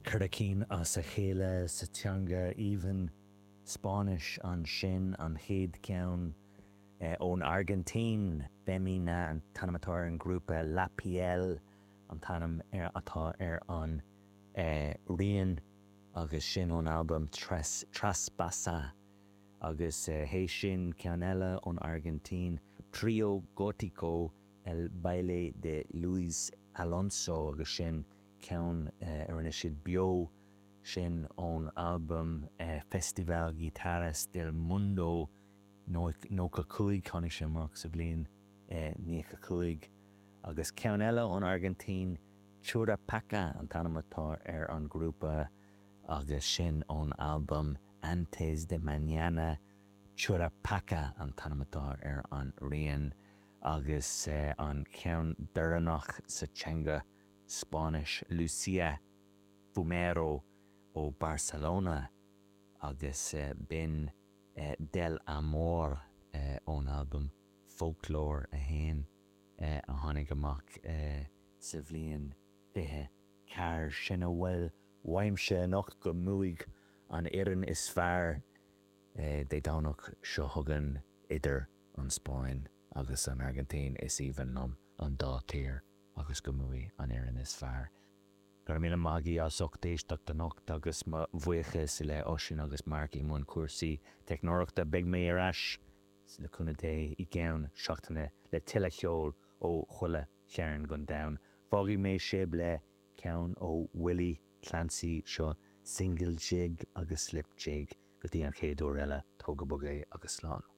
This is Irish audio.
Curricín as a chéile sa teanga even Spanish an sin an chéad ceann ón Argentín Bemina an tanamatóir an grúpa La Piel an tanam atá an rian agus sin ón album Traspasa agus hééis sin ceann eile ón Argentín Trio Gótico El Baile de Luis Alonso agus sin ceann rinne siad bio sin ón album Festival Guitarras del Mundo nó cacuig chunig sin mark sa blion ní cacuig agus ceann eile ón Argentín Churapaca an tanamatá an grúpa agus sin ón album Antes de Mañana Churapaca an tanamatá an rian agus an ceann Duranach sa teanga Spanish Lucia Fumero ó Barcelona agus bin Del Amor ón album Folklore a hain a tháinig amach sa bhliain fiche cearr sin a bhfuil waimse nach go múig an éireann is fearr dé dánach seo thugan idir an Spáin agus an Argentín is even an dá tír agus go múig an éireann is fearr. Gur míle magí as ochtéisteach den nocht agus bhuiche sa le osin agus marcí mún cuasaí technóireachta beag mé ar ais le cúna dé I gceann seachtaine le tuile cheol ó chuile cheann gon domhan. Fágaí mé sib le ceann ó Willie Clancy seo single jig agus slip jig go dtí an chéadú eile tóga bogé agus slán.